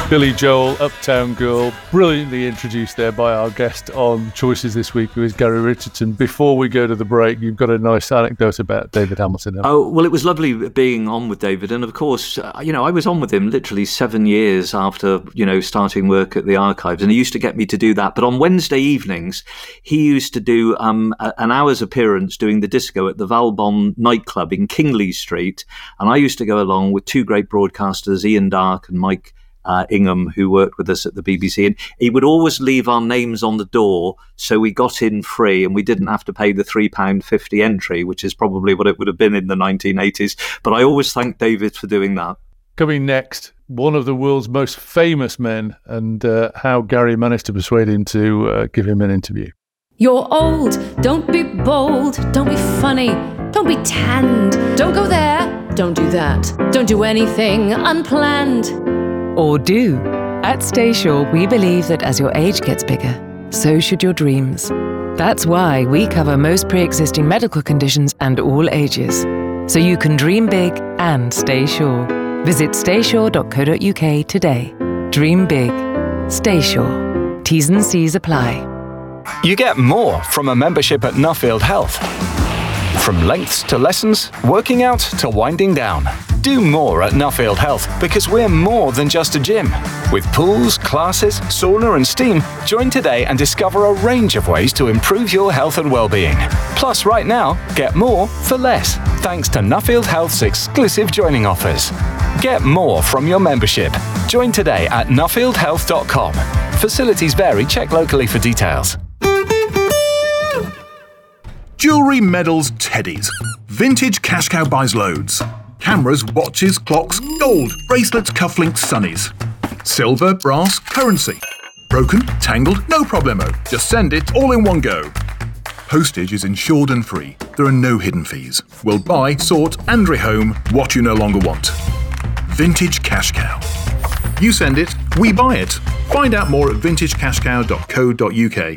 Billy Joel, Uptown Girl, brilliantly introduced there by our guest on Choices this week, who is Gary Richardson. Before we go to the break, you've got a nice anecdote about David Hamilton. Oh, well, it was lovely being on with David. And of course, I was on with him literally 7 years after, starting work at the Archives. And he used to get me to do that. But on Wednesday evenings, he used to do an hour's appearance doing the disco at the Valbonne nightclub in Kingley Street. And I used to go along with two great broadcasters, Ian Darke and Mike Ingham, who worked with us at the BBC, and he would always leave our names on the door, so we got in free and we didn't have to pay the £3.50 entry, which is probably what it would have been in the 1980s. But I always thank David for doing that. Coming next, one of the world's most famous men, and how Gary managed to persuade him to give him an interview. You're old, don't be bold, don't be funny, don't be tanned, don't go there, don't do that, don't do anything unplanned. Or do. At Staysure, we believe that as your age gets bigger, so should your dreams. That's why we cover most pre-existing medical conditions and all ages, so you can dream big and stay sure. Visit staysure.co.uk today. Dream big. Staysure. T's and C's apply. You get more from a membership at Nuffield Health. From lengths to lessons, working out to winding down. Do more at Nuffield Health because we're more than just a gym. With pools, classes, sauna and steam, join today and discover a range of ways to improve your health and well-being. Plus, right now, get more for less, thanks to Nuffield Health's exclusive joining offers. Get more from your membership. Join today at nuffieldhealth.com. Facilities vary. Check locally for details. Jewellery, medals, teddies. Vintage Cash Cow buys loads. Cameras, watches, clocks, gold, bracelets, cufflinks, sunnies. Silver, brass, currency. Broken, tangled, no problemo. Just send it all in one go. Postage is insured and free. There are no hidden fees. We'll buy, sort and rehome what you no longer want. Vintage Cash Cow. You send it, we buy it. Find out more at vintagecashcow.co.uk.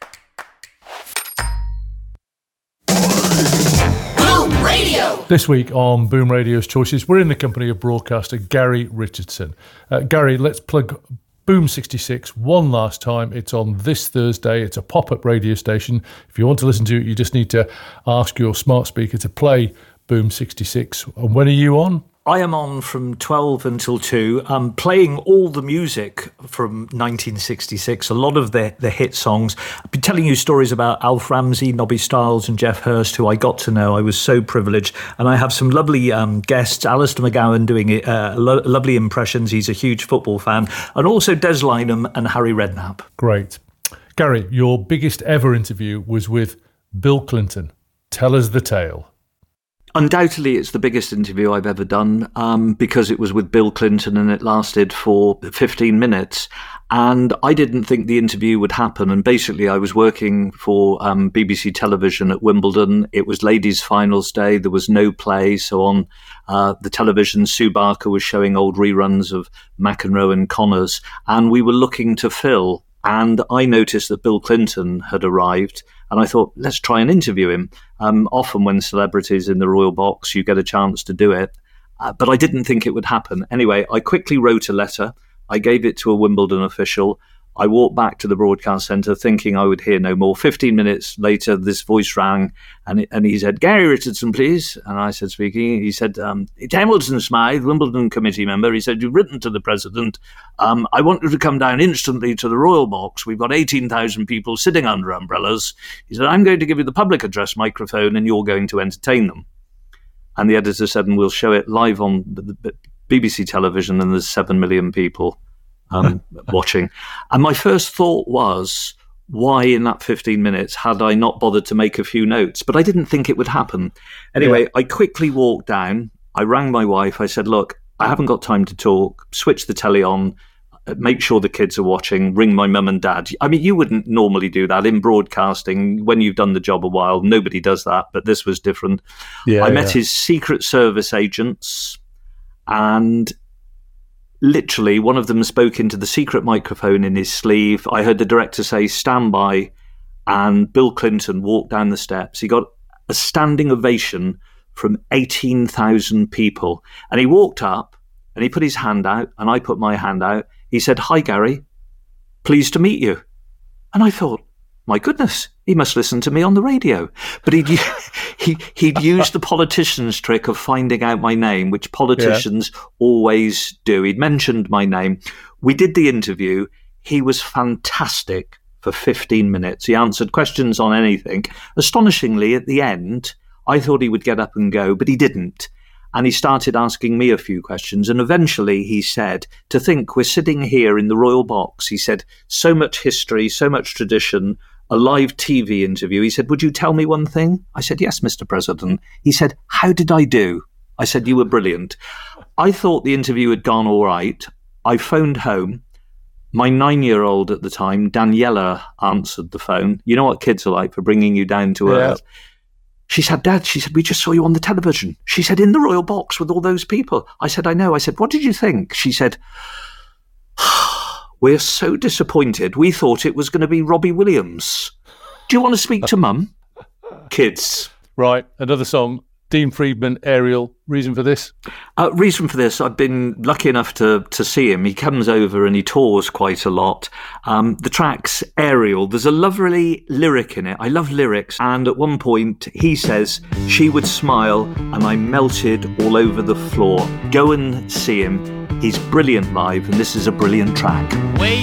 This week on Boom Radio's Choices, we're in the company of broadcaster Gary Richardson. Gary, let's plug Boom 66 one last time. It's on this Thursday. It's a pop-up radio station. If you want to listen to it, you just need to ask your smart speaker to play Boom 66. And when are you on? I am on from 12 until 2, playing all the music from 1966, a lot of the hit songs. I've been telling you stories about Alf Ramsey, Nobby Stiles and Jeff Hurst, who I got to know. I was so privileged. And I have some lovely guests, Alistair McGowan doing lovely impressions. He's a huge football fan. And also Des Lynam and Harry Redknapp. Great. Gary, your biggest ever interview was with Bill Clinton. Tell us the tale. Undoubtedly, it's the biggest interview I've ever done because it was with Bill Clinton and it lasted for 15 minutes. And I didn't think the interview would happen. And basically, I was working for BBC Television at Wimbledon. It was ladies' finals day. There was no play. So on the television, Sue Barker was showing old reruns of McEnroe and Connors. And we were looking to fill. And I noticed that Bill Clinton had arrived. And I thought, let's try and interview him. Often when celebrities in the royal box, you get a chance to do it. But I didn't think it would happen. Anyway, I quickly wrote a letter. I gave it to a Wimbledon official. I walked back to the broadcast centre thinking I would hear no more. 15 minutes later, this voice rang and he said, "Gary Richardson, please." And I said, speaking. He said, "It's Hamilton Smythe, Wimbledon committee member." He said, "You've written to the president. I want you to come down instantly to the royal box. We've got 18,000 people sitting under umbrellas." He said, "I'm going to give you the public address microphone and you're going to entertain them." And the editor said, "And we'll show it live on the BBC television and there's 7 million people watching." And my first thought was, why in that 15 minutes had I not bothered to make a few notes? But I didn't think it would happen. Anyway, I quickly walked down. I rang my wife. I said, "Look, I haven't got time to talk. Switch the telly on. Make sure the kids are watching. Ring my mum and dad." I mean, you wouldn't normally do that in broadcasting. When you've done the job a while, nobody does that. But this was different. I met his Secret Service agents and literally, one of them spoke into the secret microphone in his sleeve. I heard the director say, "Stand by," and Bill Clinton walked down the steps. He got a standing ovation from 18,000 people. And he walked up and he put his hand out and I put my hand out. He said, "Hi, Gary. Pleased to meet you." And I thought, my goodness, he must listen to me on the radio. But he'd used the politician's trick of finding out my name, which politicians always do. He'd mentioned my name. We did the interview. He was fantastic for 15 minutes. He answered questions on anything. Astonishingly, at the end, I thought he would get up and go, but he didn't. And he started asking me a few questions. And eventually he said, "To think we're sitting here in the Royal Box," he said, "so much history, so much tradition, a live TV interview." He said, "Would you tell me one thing?" I said, "Yes, Mr. President." He said, "How did I do?" I said, "You were brilliant." I thought the interview had gone all right. I phoned home. My 9-year-old at the time, Daniela, answered the phone. You know what kids are like for bringing you down to earth. She said, "Dad," she said, "we just saw you on the television." She said, "In the Royal Box with all those people." I said, "I know." I said, "What did you think?" She said, "We're so disappointed. We thought it was going to be Robbie Williams. Do you want to speak to Mum?" Kids. Right, another song. Dean Friedman, Ariel. Reason for this? Reason for this, I've been lucky enough to see him. He comes over and he tours quite a lot. The track's Ariel. There's a lovely lyric in it. I love lyrics. And at one point, he says, "She would smile and I melted all over the floor." Go and see him. He's brilliant live, and this is a brilliant track.